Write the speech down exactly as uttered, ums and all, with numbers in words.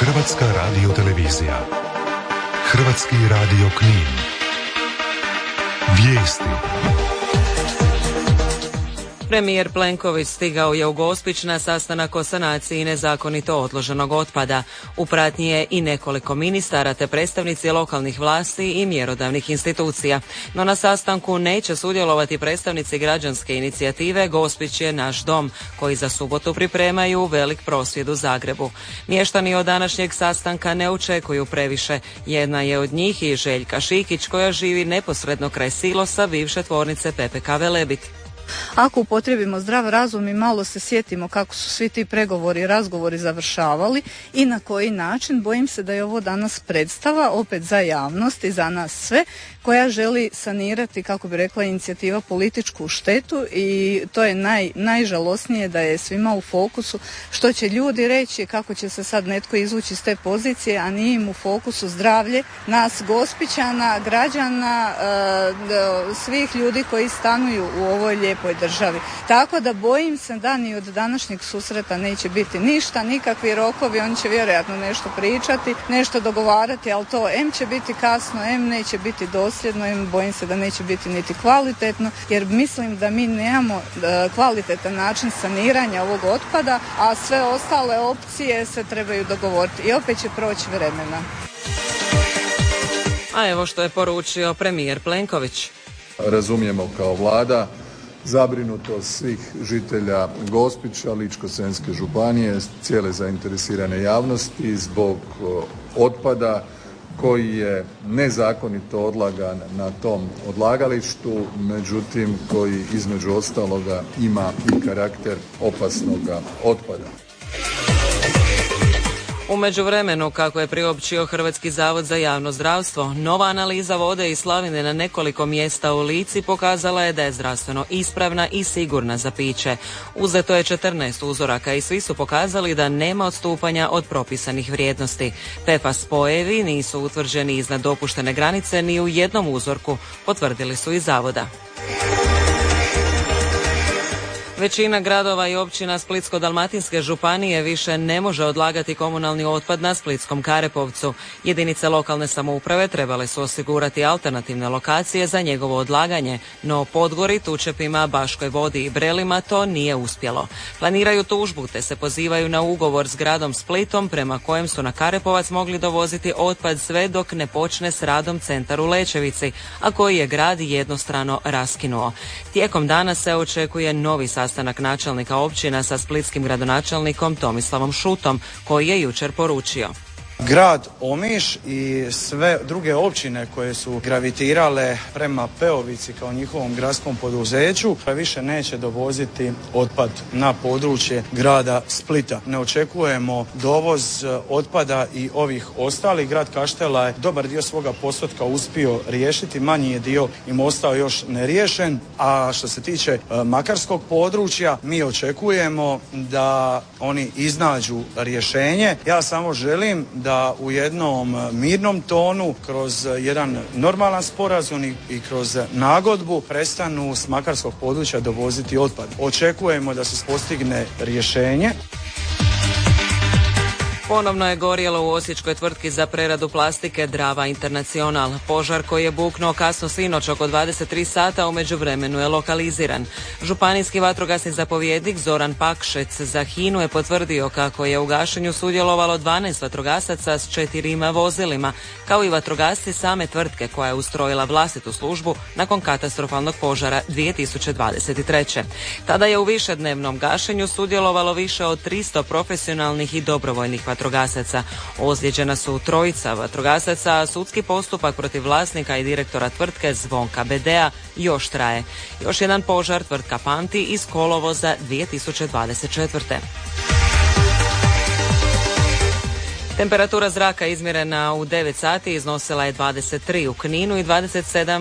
Hrvatska radiotelevizija. Hrvatski radio Knin. Vijesti. Premijer Plenković stigao je u Gospić na sastanak o sanaciji nezakonito odloženog otpada. U pratnji je i nekoliko ministara te predstavnici lokalnih vlasti i mjerodavnih institucija. No na sastanku neće sudjelovati predstavnici građanske inicijative Gospić je naš dom, koji za subotu pripremaju velik prosvjed u Zagrebu. Mještani od današnjeg sastanka ne očekuju previše. Jedna je od njih i Željka Šikić, koja živi neposredno kraj silosa bivše tvornice P P K Velebit. Ako upotrijebimo zdrav razum i malo se sjetimo kako su svi ti pregovori i razgovori završavali i na koji način, bojim se da je ovo danas predstava opet za javnost i za nas sve, koja želi sanirati, kako bi rekla inicijativa, političku štetu, i to je naj, najžalosnije da je svima u fokusu što će ljudi reći, kako će se sad netko izvući iz te pozicije, a nije im u fokusu zdravlje nas Gospićana, građana, e, svih ljudi koji stanuju u ovoj lijepoj državi. Tako da bojim se da ni od današnjeg susreta neće biti ništa, nikakvi rokovi, oni će vjerojatno nešto pričati, nešto dogovarati, ali to em će biti kasno, em neće biti dosljedno, em bojim se da neće biti niti kvalitetno, jer mislim da mi nemamo uh, kvalitetan način saniranja ovog otpada, a sve ostale opcije se trebaju dogovoriti i opet će proći vremena. A evo što je poručio premijer Plenković. Razumijemo kao vlada zabrinutost svih žitelja Gospića, Ličko-senjske županije, cijele zainteresirane javnosti zbog otpada koji je nezakonito odlagan na tom odlagalištu, međutim koji između ostaloga ima i karakter opasnoga otpada. U međuvremenu, kako je priopćio Hrvatski zavod za javno zdravstvo, nova analiza vode iz slavine na nekoliko mjesta u Lici pokazala je da je zdravstveno ispravna i sigurna za piće. Uzeto je četrnaest uzoraka i svi su pokazali da nema odstupanja od propisanih vrijednosti. P F A S spojevi nisu utvrđeni iznad dopuštene granice ni u jednom uzorku, potvrdili su iz zavoda. Većina gradova i općina Splitsko-dalmatinske županije više ne može odlagati komunalni otpad na splitskom Karepovcu. Jedinice lokalne samouprave trebale su osigurati alternativne lokacije za njegovo odlaganje, no Podgori, Tučepima, Baškoj Vodi i Brelima to nije uspjelo. Planiraju tužbu te se pozivaju na ugovor s gradom Splitom prema kojem su na Karepovac mogli dovoziti otpad sve dok ne počne s radom centar u Lečevici, a koji je grad jednostrano raskinuo. Tijekom dana se očekuje novi sastanak sastanak načelnika općina sa splitskim gradonačelnikom Tomislavom Šutom, koji je jučer poručio. Grad Omiš i sve druge općine koje su gravitirale prema Peovici kao njihovom gradskom poduzeću više neće dovoziti otpad na područje grada Splita. Ne očekujemo dovoz otpada i ovih ostalih. Grad Kaštela je dobar dio svoga postotka uspio riješiti, manji je dio im ostao još neriješen, a što se tiče makarskog područja mi očekujemo da oni iznađu rješenje. Ja samo želim da da u jednom mirnom tonu, kroz jedan normalan sporazum i, i kroz nagodbu prestanu s makarskog područja dovoziti otpad. Očekujemo da se postigne rješenje. Ponovno je gorjelo u osječkoj tvrtki za preradu plastike Drava International. Požar koji je buknuo kasno sinoć oko dvadeset tri sata u međuvremenu je lokaliziran. Županijski vatrogasni zapovjednik Zoran Pakšec za Hinu je potvrdio kako je u gašenju sudjelovalo dvanaest vatrogasaca s četirima vozilima, kao i vatrogasci same tvrtke koja je ustrojila vlastitu službu nakon katastrofalnog požara dvije tisuće dvadeset treće. Tada je u višednevnom gašenju sudjelovalo više od tristo profesionalnih i dobrovoljnih vatrogasaca. Vatrogasaca. Ozlijeđena su trojica vatrogasaca, a sudski postupak protiv vlasnika i direktora tvrtke Zvonka Bedea još traje. Još jedan požar tvrtka pamti iz kolovoza dvije tisuće dvadeset četvrte. Temperatura zraka izmjerena u devet sati iznosila je dvadeset tri u Kninu i dvadeset sedam